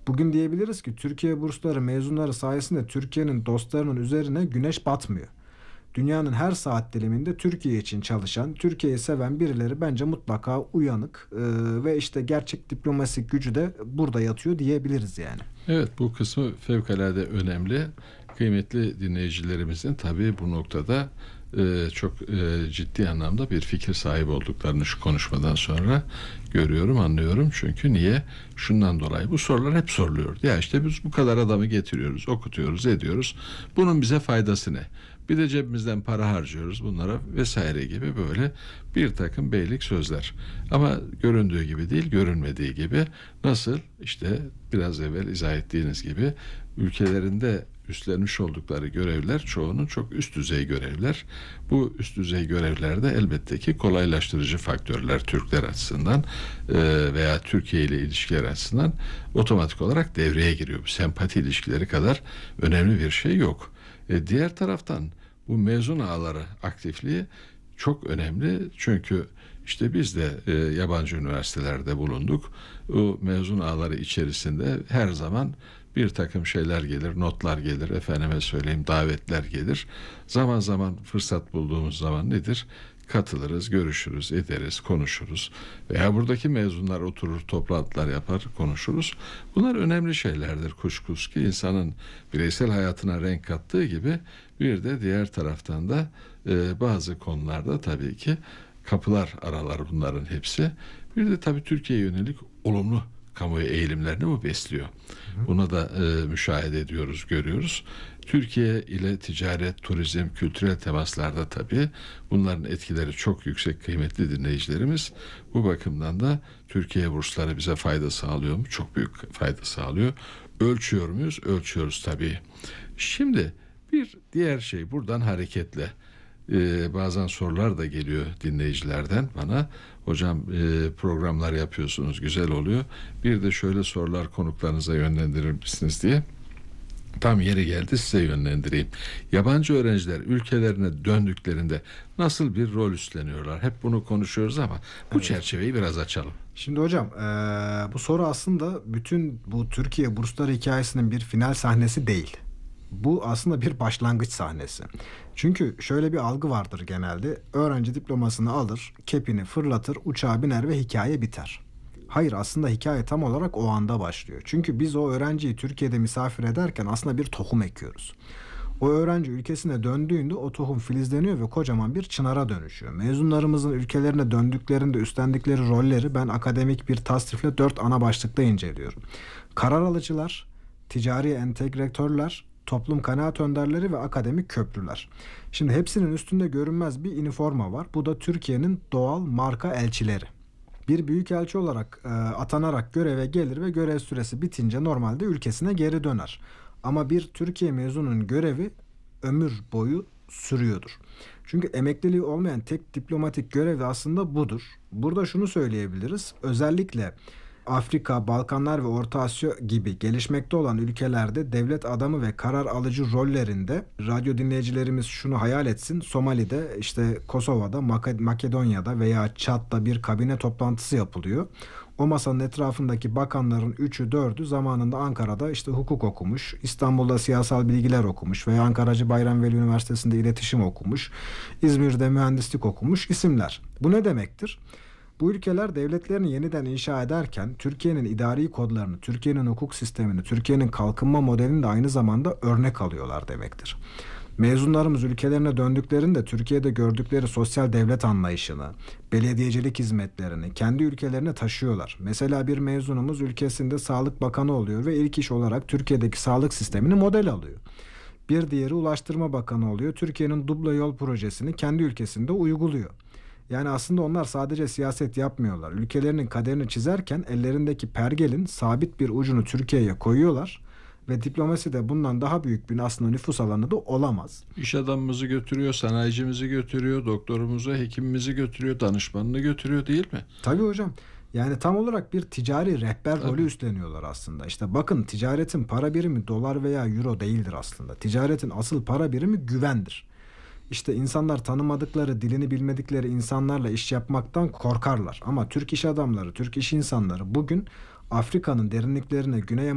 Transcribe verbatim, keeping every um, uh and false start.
Bugün diyebiliriz ki Türkiye bursları mezunları sayesinde Türkiye'nin dostlarının üzerine güneş batmıyor. Dünyanın her saat diliminde Türkiye için çalışan, Türkiye'yi seven birileri bence mutlaka uyanık e, ve işte gerçek diplomatik gücü de burada yatıyor diyebiliriz yani. Evet, bu kısmı fevkalade önemli. Kıymetli dinleyicilerimizin tabii bu noktada e, çok e, ciddi anlamda bir fikir sahibi olduklarını şu konuşmadan sonra görüyorum, anlıyorum. Çünkü niye? Şundan dolayı bu sorular hep soruluyor. Ya işte biz bu kadar adamı getiriyoruz, okutuyoruz, ediyoruz. Bunun bize faydası ne? Bir de cebimizden para harcıyoruz bunlara vesaire gibi böyle bir takım beylik sözler. Ama göründüğü gibi değil, görünmediği gibi. Nasıl? İşte biraz evvel izah ettiğiniz gibi ülkelerinde üstlenmiş oldukları görevler çoğunun çok üst düzey görevler. Bu üst düzey görevlerde elbette ki kolaylaştırıcı faktörler Türkler açısından veya Türkiye ile ilişkiler açısından otomatik olarak devreye giriyor. Bu sempati ilişkileri kadar önemli bir şey yok. E, diğer taraftan bu mezun ağları aktifliği çok önemli. Çünkü işte biz de e, yabancı üniversitelerde bulunduk. O mezun ağları içerisinde her zaman bir takım şeyler gelir, notlar gelir, efendime söyleyeyim davetler gelir. Zaman zaman fırsat bulduğumuz zaman nedir? Katılırız, görüşürüz, ederiz, konuşuruz. Veya buradaki mezunlar oturur, toplantılar yapar, konuşuruz. Bunlar önemli şeylerdir kuşkusuz ki insanın bireysel hayatına renk kattığı gibi bir de diğer taraftan da e, bazı konularda tabii ki kapılar aralar bunların hepsi. Bir de tabii Türkiye'ye yönelik olumlu kamuoyu eğilimlerini bu besliyor. Buna da e, müşahede ediyoruz, görüyoruz. Türkiye ile ticaret, turizm, kültürel temaslarda tabii bunların etkileri çok yüksek kıymetli dinleyicilerimiz. Bu bakımdan da Türkiye bursları bize fayda sağlıyor mu? Çok büyük fayda sağlıyor. Ölçüyor muyuz? Ölçüyoruz tabii. Şimdi bir diğer şey buradan hareketle. Ee, bazen sorular da geliyor dinleyicilerden bana. Hocam e, programlar yapıyorsunuz, güzel oluyor. Bir de şöyle sorular konuklarınıza yönlendirir misiniz diye. Tam yeri geldi, size yönlendireyim. Yabancı öğrenciler ülkelerine döndüklerinde nasıl bir rol üstleniyorlar? Hep bunu konuşuyoruz ama bu evet. çerçeveyi biraz açalım. Şimdi hocam e, bu soru aslında bütün bu Türkiye bursları hikayesinin bir final sahnesi değil. Bu aslında bir başlangıç sahnesi. Çünkü şöyle bir algı vardır genelde. Öğrenci diplomasını alır, kepini fırlatır, uçağa biner ve hikaye biter. Hayır, aslında hikaye tam olarak o anda başlıyor. Çünkü biz o öğrenciyi Türkiye'de misafir ederken aslında bir tohum ekiyoruz. O öğrenci ülkesine döndüğünde o tohum filizleniyor ve kocaman bir çınara dönüşüyor. Mezunlarımızın ülkelerine döndüklerinde üstlendikleri rolleri ben akademik bir tasnifle dört ana başlıkta inceliyorum. Karar alıcılar, ticari entegratörler, toplum kanaat önderleri ve akademik köprüler. Şimdi hepsinin üstünde görünmez bir üniforma var. Bu da Türkiye'nin doğal marka elçileri. Bir büyükelçi olarak e, atanarak göreve gelir ve görev süresi bitince normalde ülkesine geri döner. Ama bir Türkiye mezununun görevi ömür boyu sürüyordur. Çünkü emekliliği olmayan tek diplomatik görev de aslında budur. Burada şunu söyleyebiliriz. Özellikle Afrika, Balkanlar ve Orta Asya gibi gelişmekte olan ülkelerde devlet adamı ve karar alıcı rollerinde radyo dinleyicilerimiz şunu hayal etsin. Somali'de, işte Kosova'da, Makedonya'da veya Çad'da bir kabine toplantısı yapılıyor. O masanın etrafındaki bakanların üçü dördü zamanında Ankara'da işte hukuk okumuş, İstanbul'da siyasal bilgiler okumuş veya Ankara Hacı Bayram Veli Üniversitesi'nde iletişim okumuş, İzmir'de mühendislik okumuş isimler. Bu ne demektir? Bu ülkeler devletlerini yeniden inşa ederken Türkiye'nin idari kodlarını, Türkiye'nin hukuk sistemini, Türkiye'nin kalkınma modelini de aynı zamanda örnek alıyorlar demektir. Mezunlarımız ülkelerine döndüklerinde Türkiye'de gördükleri sosyal devlet anlayışını, belediyecilik hizmetlerini kendi ülkelerine taşıyorlar. Mesela bir mezunumuz ülkesinde Sağlık Bakanı oluyor ve ilk iş olarak Türkiye'deki sağlık sistemini model alıyor. Bir diğeri Ulaştırma Bakanı oluyor. Türkiye'nin duble yol projesini kendi ülkesinde uyguluyor. Yani aslında onlar sadece siyaset yapmıyorlar. Ülkelerinin kaderini çizerken ellerindeki pergelin sabit bir ucunu Türkiye'ye koyuyorlar ve diplomasi de bundan daha büyük bir aslında nüfus alanı da olamaz. İş adamımızı götürüyor, sanayicimizi götürüyor, doktorumuzu, hekimimizi götürüyor, danışmanını götürüyor değil mi? Tabii hocam. Yani tam olarak bir ticari rehber Tabii. rolü üstleniyorlar aslında. İşte bakın, ticaretin para birimi dolar veya euro değildir aslında. Ticaretin asıl para birimi güvendir. İşte insanlar tanımadıkları, dilini bilmedikleri insanlarla iş yapmaktan korkarlar. Ama Türk iş adamları, Türk iş insanları bugün Afrika'nın derinliklerine, Güney